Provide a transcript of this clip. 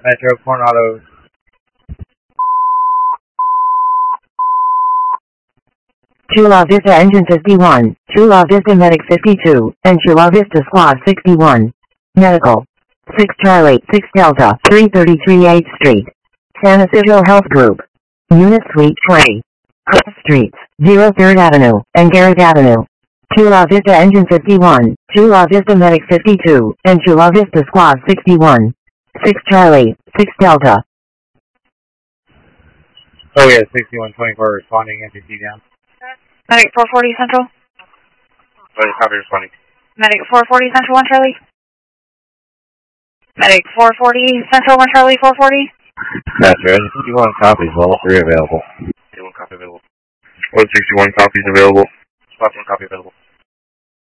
Metro Coronado. Chula Vista Engine 51, Chula Vista Medic 52, and Chula Vista Squad 61. Medical. 6 Charlie, 6 Delta, 333 8th Street. San Isidro Health Group. Unit Suite 20. Cross Streets, 03rd Avenue, and Garrett Avenue. Chula Vista Engine 51, Chula Vista Medic 52, and Chula Vista Squad 61. 6 Charlie, 6 Delta. Oh yeah, 6124 responding, NTC down. Medic 440 Central. Copy responding. Medic 440 Central 1 Charlie. Medic 440 Central 1 Charlie 440. Master, 61 copies, level 3 available. 61 copy available. 161 copies available. 1 copy available.